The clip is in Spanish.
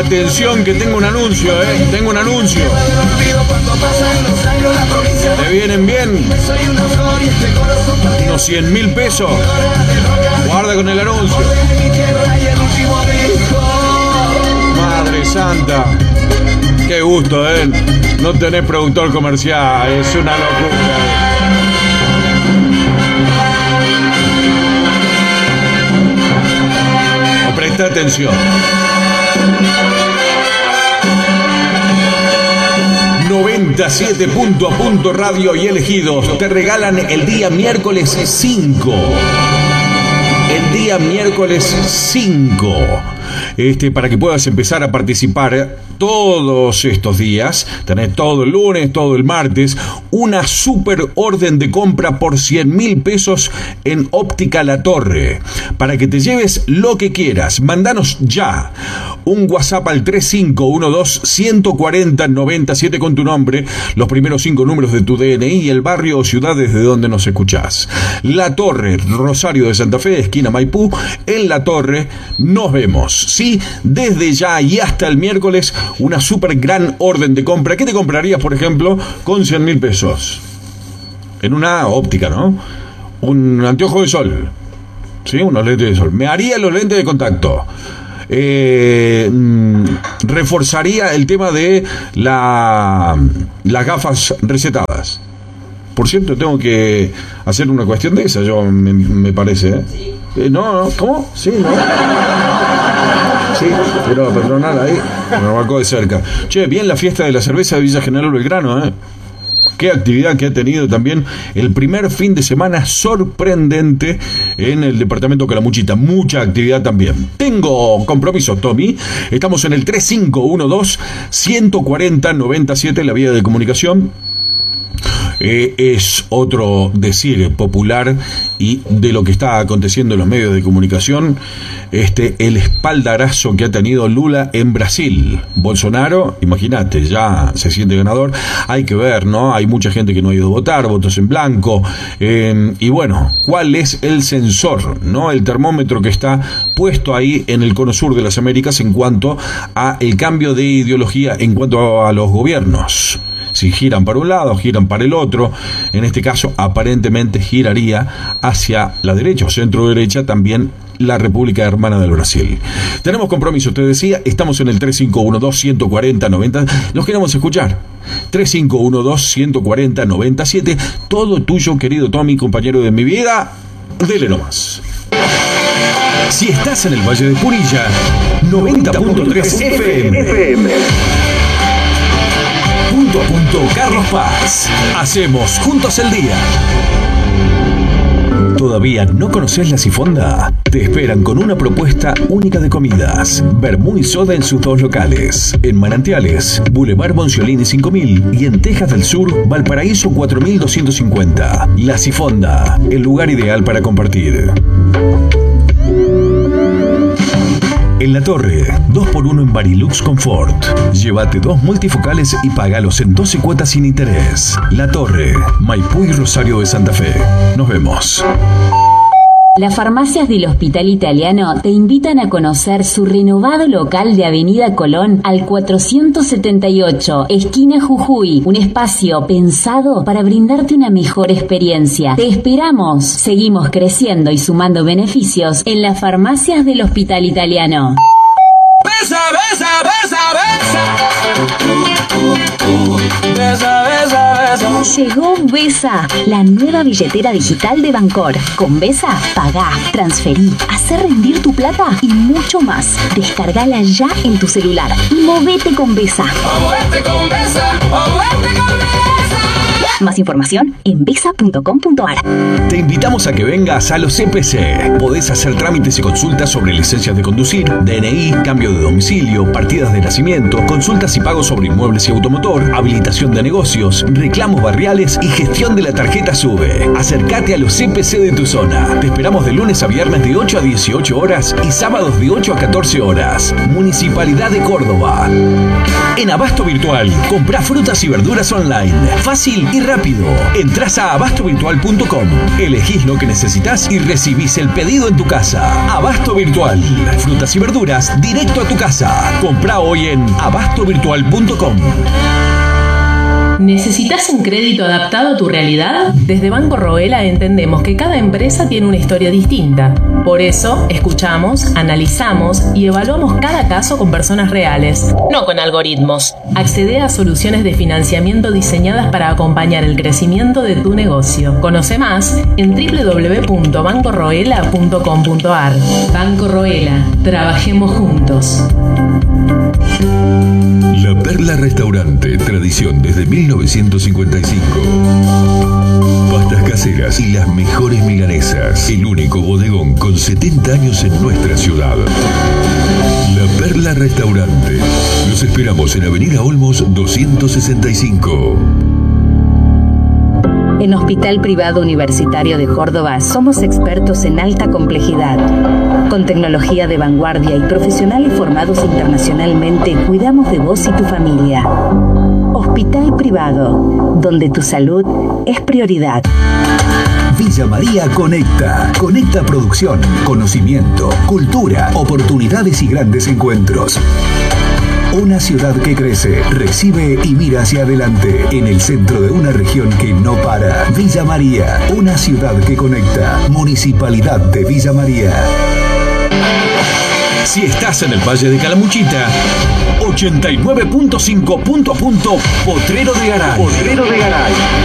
Atención que tengo un anuncio, tengo un anuncio. ¿Te vienen bien? Unos 100.000 pesos. Guarda con el anuncio. Madre santa. Qué gusto, no tenés productor comercial. Es una locura. Presta atención. 97 punto a punto Radio y Elegidos te regalan el día miércoles 5. El día miércoles 5. Para que puedas empezar a participar todos estos días, tenés todo el lunes, todo el martes, una super orden de compra por 100.000 pesos en Óptica La Torre, para que te lleves lo que quieras. Mandanos ya un WhatsApp al 3512-140-97 con tu nombre, los primeros 5 números de tu DNI y el barrio o ciudad desde donde nos escuchás. La Torre, Rosario de Santa Fe, esquina Maipú. En La Torre nos vemos. Sí, desde ya y hasta el miércoles, una super gran orden de compra. ¿Qué te comprarías, por ejemplo, con 100.000 pesos? En una óptica, ¿no? Un anteojo de sol. Sí, unos lentes de sol. Me haría los lentes de contacto. Reforzaría el tema de las gafas recetadas. Por cierto, tengo que hacer una cuestión de esa, me parece. No, ¿cómo? Sí, ¿no? Sí, pero perdonala ahí, me marcó de cerca. Che, bien la fiesta de la cerveza de Villa General Belgrano, Qué actividad que ha tenido también el primer fin de semana sorprendente en el departamento Calamuchita. Mucha actividad también. Tengo compromiso, Tommy. Estamos en el 3512-140-97, la vía de comunicación. Es otro decir popular y de lo que está aconteciendo en los medios de comunicación, el espaldarazo que ha tenido Lula en Brasil. Bolsonaro, imagínate, ya se siente ganador. Hay que ver, ¿no? Hay mucha gente que no ha ido a votar, votos en blanco. Y bueno, ¿cuál es el sensor, no? El termómetro que está puesto ahí en el cono sur de las Américas en cuanto a el cambio de ideología en cuanto a los gobiernos. Si giran para un lado, giran para el otro. En este caso, aparentemente giraría hacia la derecha o centro derecha también la República Hermana del Brasil. Tenemos compromiso, te decía, estamos en el 3512-140-90. Los queremos escuchar. 3512-140-97. Todo tuyo, querido Tommy, compañero de mi vida. Dele nomás. Si estás en el Valle de Punilla, 90.3 FM. Punto a punto, Carlos Paz. Hacemos juntos el día. ¿Todavía no conoces La Sifonda? Te esperan con una propuesta única de comidas. Vermú y soda en sus 2 locales. En Manantiales, Boulevard Bonciolini 5000 y en Tejas del Sur, Valparaíso 4250. La Sifonda, el lugar ideal para compartir. En La Torre, 2x1 en Barilux Confort. Llévate 2 multifocales y págalos en 12 cuotas sin interés. La Torre, Maipú y Rosario de Santa Fe. Nos vemos. Las farmacias del Hospital Italiano te invitan a conocer su renovado local de Avenida Colón al 478, esquina Jujuy. Un espacio pensado para brindarte una mejor experiencia. Te esperamos. Seguimos creciendo y sumando beneficios en las farmacias del Hospital Italiano. Besa, besa, besa, besa. Besa, besa, besa. Llegó Besa, la nueva billetera digital de Bancor. Con Besa, pagá, transferí, hacer rendir tu plata y mucho más. Descargala ya en tu celular y movete con Besa. Movete con Besa, movete con Besa. Más información en besa.com.ar. Te invitamos a que vengas a los CPC. Podés hacer trámites y consultas sobre licencias de conducir, DNI, cambio de domicilio, partidas de nacimiento, consultas y pagos sobre inmuebles y automotor, habilitación de negocios, reclamos barriales y gestión de la tarjeta SUBE. Acércate a los CPC de tu zona. Te esperamos de lunes a viernes de 8 a 18 horas y sábados de 8 a 14 horas. Municipalidad de Córdoba. En Abasto Virtual, comprá frutas y verduras online. Fácil y rápido. rápido. Entrás a abastovirtual.com, elegís lo que necesitas y recibís el pedido en tu casa. Abasto Virtual. Frutas y verduras directo a tu casa. Comprá hoy en abastovirtual.com. ¿Necesitas un crédito adaptado a tu realidad? Desde Banco Roela entendemos que cada empresa tiene una historia distinta. Por eso, escuchamos, analizamos y evaluamos cada caso con personas reales, no con algoritmos. Accede a soluciones de financiamiento diseñadas para acompañar el crecimiento de tu negocio. Conoce más en www.bancoroela.com.ar. Banco Roela, trabajemos juntos. La Perla Restaurante, tradición desde 1955. Pastas caseras y las mejores milanesas. El único bodegón con 70 años en nuestra ciudad. La Perla Restaurante. Los esperamos en Avenida Olmos 265. En Hospital Privado Universitario de Córdoba somos expertos en alta complejidad. Con tecnología de vanguardia y profesionales formados internacionalmente, cuidamos de vos y tu familia. Hospital Privado, donde tu salud es prioridad. Villa María Conecta. Conecta producción, conocimiento, cultura, oportunidades y grandes encuentros. Una ciudad que crece, recibe y mira hacia adelante. En el centro de una región que no para. Villa María, una ciudad que conecta. Municipalidad de Villa María. Si estás en el Valle de Calamuchita, 89.5 Potrero de Garay.